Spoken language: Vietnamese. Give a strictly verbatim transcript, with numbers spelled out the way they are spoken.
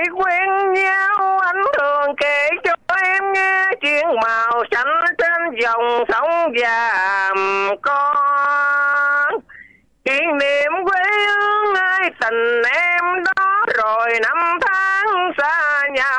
quen nhau anh thường kể cho em nghe chuyện màu xanh trên dòng sông vàm con, kỷ niệm quê hương ơi tình em đó rồi năm tháng xa nhau.